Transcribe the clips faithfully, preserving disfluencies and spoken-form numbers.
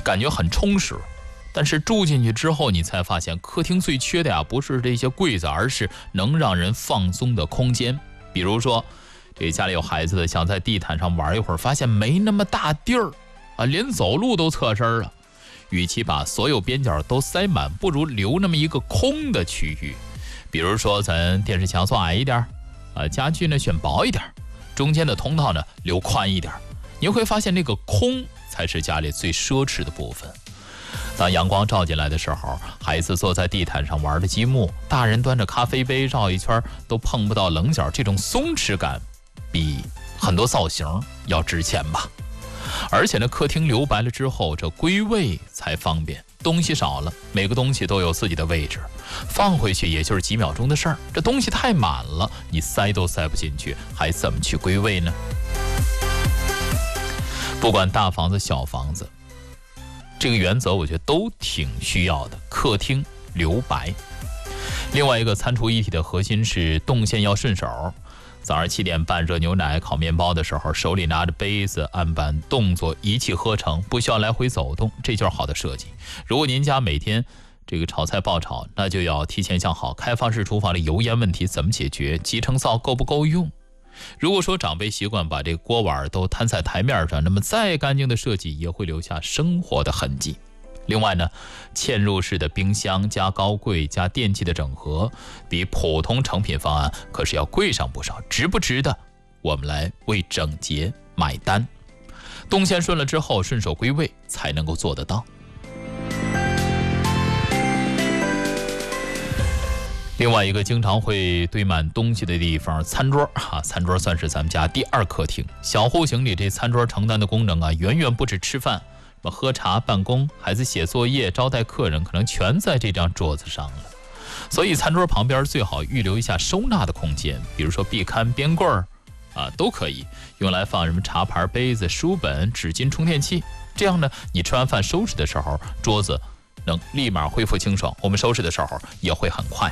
感觉很充实。但是住进去之后，你才发现客厅最缺的呀，不是这些柜子，而是能让人放松的空间。比如说，这家里有孩子的，想在地毯上玩一会儿，发现没那么大地儿啊，连走路都侧身了。与其把所有边角都塞满，不如留那么一个空的区域。比如说，咱电视墙做矮一点，啊，家具呢选薄一点，中间的通道呢留宽一点。你会发现，那个空才是家里最奢侈的部分。当阳光照进来的时候，孩子坐在地毯上玩的积木，大人端着咖啡杯绕一圈都碰不到棱角，这种松弛感比很多造型要值钱吧。而且呢，客厅留白了之后，这归位才方便，东西少了，每个东西都有自己的位置，放回去也就是几秒钟的事儿。这东西太满了，你塞都塞不进去，还怎么去归位呢？不管大房子小房子，这个原则我觉得都挺需要的，客厅留白。另外一个餐厨一体的核心是动线要顺手。早上七点半热牛奶烤面包的时候，手里拿着杯子，案板动作一气呵成，不需要来回走动，这就是好的设计。如果您家每天这个炒菜爆炒，那就要提前想好开放式厨房的油烟问题怎么解决，集成灶够不够用。如果说长辈习惯把这个锅碗都摊在台面上，那么再干净的设计也会留下生活的痕迹。另外呢，嵌入式的冰箱加高柜加电器的整合，比普通成品方案可是要贵上不少，值不值得？我们来为整洁买单。动线顺了之后，顺手归位才能够做得到。另外一个经常会堆满东西的地方，餐桌啊，餐桌算是咱们家第二客厅。小户型里这餐桌承担的功能啊，远远不止吃饭，什么喝茶、办公、孩子写作业、招待客人，可能全在这张桌子上了。所以餐桌旁边最好预留一下收纳的空间，比如说壁龛、边柜儿啊，都可以用来放什么茶盘、杯子、书本、纸巾、充电器。这样呢，你吃完饭收拾的时候，桌子能立马恢复清爽，我们收拾的时候也会很快。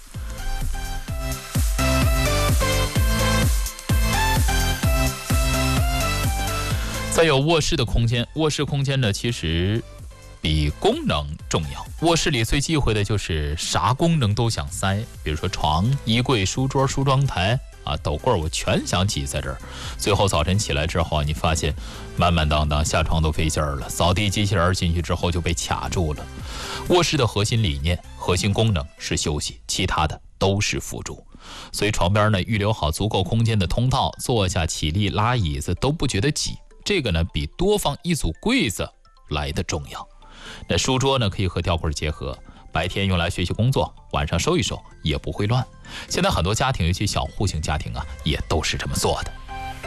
再有卧室的空间，卧室空间呢，其实比功能重要。卧室里最忌讳的就是啥功能都想塞，比如说床、衣柜、书桌、梳妆台啊、斗柜，我全想挤在这儿。最后早晨起来之后啊，你发现满满当当，下床都费劲儿了。扫地机器人进去之后就被卡住了。卧室的核心理念、核心功能是休息，其他的都是辅助。所以床边呢，预留好足够空间的通道，坐下、起立、拉椅子都不觉得挤。这个呢，比多放一组柜子来的重要。那书桌呢，可以和吊柜结合，白天用来学习工作，晚上收一收也不会乱。现在很多家庭，尤其小户型家庭啊，也都是这么做的。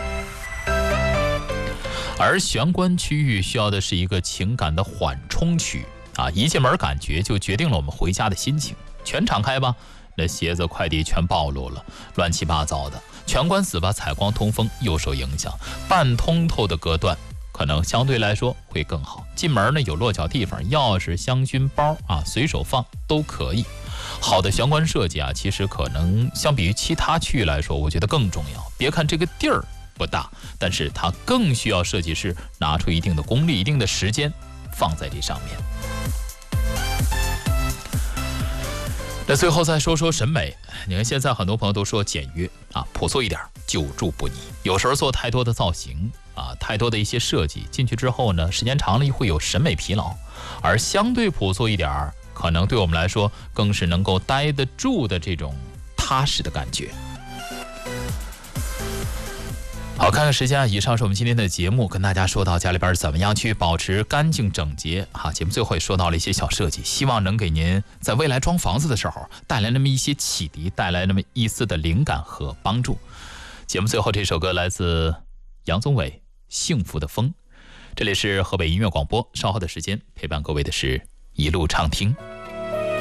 而玄关区域需要的是一个情感的缓冲区啊，一进门感觉就决定了我们回家的心情。全敞开吧，那鞋子、快递全暴露了，乱七八糟的。全关死吧，采光通风又受影响。半通透的隔断可能相对来说会更好。进门呢有落脚地方，钥匙、香薰包啊随手放都可以。好的玄关设计啊，其实可能相比于其他区域来说，我觉得更重要。别看这个地儿不大，但是它更需要设计师拿出一定的功力、一定的时间放在这上面。那最后再说说审美，你看现在很多朋友都说简约啊，朴素一点，久住不腻。有时候做太多的造型啊，太多的一些设计进去之后呢，时间长了会有审美疲劳。而相对朴素一点，可能对我们来说更是能够待得住的这种踏实的感觉。好，看看时间啊，以上是我们今天的节目，跟大家说到家里边怎么样去保持干净整洁啊。节目最后也说到了一些小设计，希望能给您在未来装房子的时候带来那么一些启迪，带来那么一丝的灵感和帮助。节目最后这首歌来自杨宗纬，《幸福的风》。这里是河北音乐广播，稍后的时间陪伴各位的是一路畅听。